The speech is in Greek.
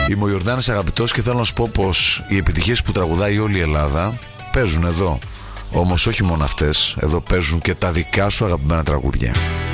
Είμαι ο Ιορδάνης Αγαπητός και θέλω να σου πω πως οι επιτυχίες που τραγουδάει όλη η Ελλάδα παίζουν εδώ. Όμως όχι μόνο αυτές, εδώ παίζουν και τα δικά σου αγαπημένα τραγούδια.